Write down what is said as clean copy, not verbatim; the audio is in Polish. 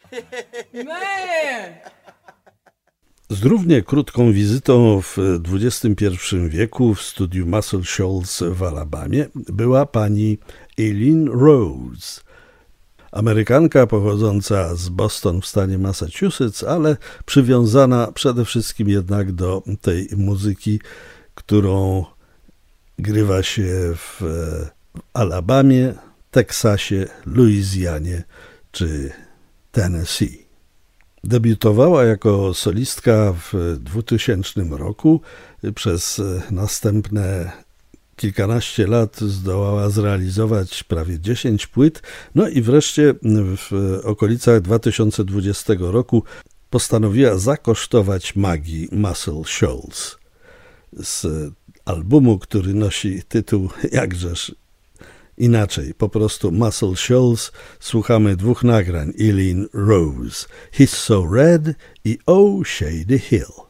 Man! Z równie krótką wizytą w XXI wieku w studiu Muscle Shoals w Alabamie była pani Eileen Rose. Amerykanka pochodząca z Boston w stanie Massachusetts, ale przywiązana przede wszystkim jednak do tej muzyki, którą grywa się w Alabamie, Teksasie, Luizjanie czy Tennessee. Debiutowała jako solistka w 2000 roku. Przez następne kilkanaście lat zdołała zrealizować prawie 10 płyt. No i wreszcie w okolicach 2020 roku postanowiła zakosztować magii Muscle Shoals. Z albumu, który nosi tytuł jakżeż inaczej, po prostu Muscle Shoals, słuchamy dwóch nagrań Eileen Rose, He's So Red i Oh Shady Hill.